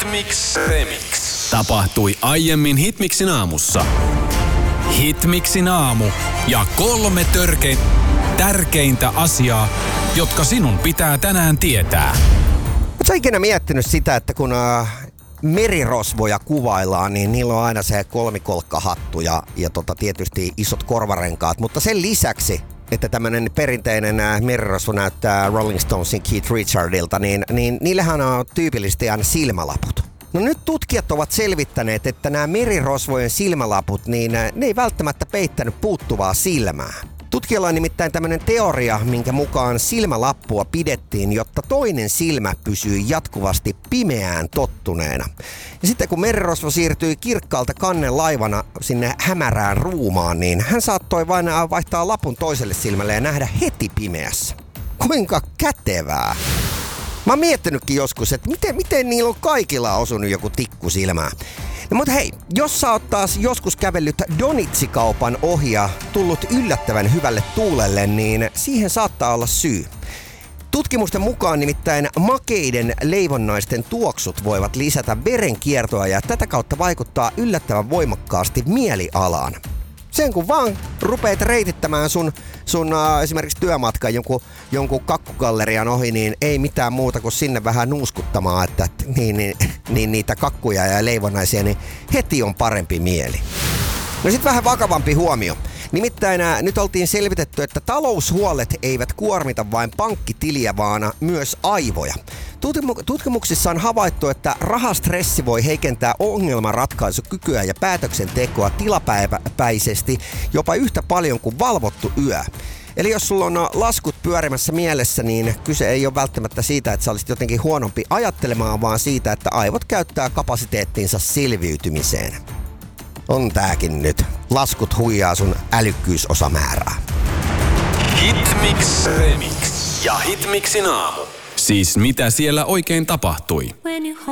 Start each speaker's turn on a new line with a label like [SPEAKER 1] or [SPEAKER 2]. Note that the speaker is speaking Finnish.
[SPEAKER 1] Hitmix Remix.
[SPEAKER 2] Tapahtui aiemmin Hitmixin aamussa. Hitmixin aamu ja 3 tärkeintä asiaa, jotka sinun pitää tänään tietää.
[SPEAKER 3] Oletko ikinä miettinyt sitä, että kun merirosvoja kuvaillaan, niin niillä on aina se kolmikolkkahattu ja tietysti isot korvarenkaat, mutta sen lisäksi, että tämmöinen perinteinen merirosvo näyttää Rolling Stonesin Keith Richardilta, niin niillähän on tyypillisesti aina silmälaput. No nyt tutkijat ovat selvittäneet, että nämä merirosvojen silmälaput, niin ne ei välttämättä peittänyt puuttuvaa silmää. Tutkijalla on nimittäin tämmöinen teoria, minkä mukaan silmälappua pidettiin, jotta toinen silmä pysyi jatkuvasti pimeään tottuneena. Ja sitten kun merirosvo siirtyi kirkkaalta kannen laivana sinne hämärään ruumaan, niin hän saattoi vain vaihtaa lapun toiselle silmälle ja nähdä heti pimeässä. Kuinka kätevää! Mä oon miettinytkin joskus, että miten niillä on kaikilla osunut joku tikku silmään. No mutta hei, jos sä oot taas joskus kävellyt Donitsikaupan ohi ja tullut yllättävän hyvälle tuulelle, niin siihen saattaa olla syy. Tutkimusten mukaan nimittäin makeiden leivonnaisten tuoksut voivat lisätä verenkiertoa ja tätä kautta vaikuttaa yllättävän voimakkaasti mielialaan. Sen kun vaan rupeat reitittämään sun esimerkiksi työmatkan jonkun kakkugallerian ohi, niin ei mitään muuta kuin sinne vähän nuuskuttamaan, että niin niitä kakkuja ja leivonnaisia, niin heti on parempi mieli. No sit vähän vakavampi huomio. Nimittäin nyt oltiin selvitetty, että taloushuolet eivät kuormita vain pankkitiliä, vaan myös aivoja. Tutkimuksissa on havaittu, että rahastressi voi heikentää ongelmanratkaisukykyä ja päätöksentekoa tilapäisesti jopa yhtä paljon kuin valvottu yö. Eli jos sulla on laskut pyörimässä mielessä, niin kyse ei ole välttämättä siitä, että sä olisit jotenkin huonompi ajattelemaan, vaan siitä, että aivot käyttää kapasiteettinsa selviytymiseen. On tääkin nyt. Laskut huijaa sun älykkyysosamäärää.
[SPEAKER 1] Hitmix Remix ja Hitmixin aamu.
[SPEAKER 2] Siis mitä siellä oikein tapahtui?